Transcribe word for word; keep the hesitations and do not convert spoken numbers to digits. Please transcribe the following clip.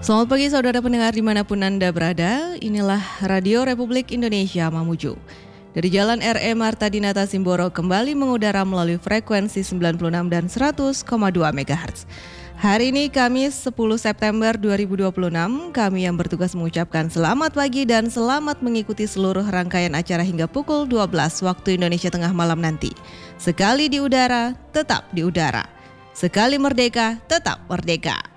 Selamat pagi saudara pendengar dimanapun Anda berada, inilah Radio Republik Indonesia Mamuju. Dari Jalan R E Marta Dinata Simboro kembali mengudara melalui frekuensi sembilan puluh enam dan seratus koma dua megahertz. Hari ini Kamis sepuluh September dua ribu dua puluh enam, kami yang bertugas mengucapkan selamat pagi dan selamat mengikuti seluruh rangkaian acara hingga pukul dua belas waktu Indonesia Tengah malam nanti. Sekali di udara, tetap di udara. Sekali merdeka, tetap merdeka.